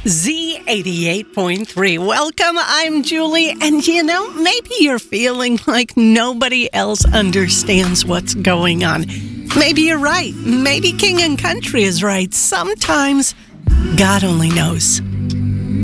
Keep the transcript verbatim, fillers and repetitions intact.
Z eighty-eight point three. Welcome, I'm Julie. And you know, maybe you're feeling like nobody else understands what's going on. Maybe you're right. Maybe King and Country is right. Sometimes God only knows.